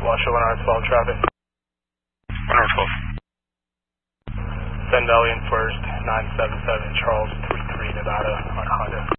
Washoe 112 traffic. 112. Send Elliot first, 977 Charles 33 Nevada on Honda.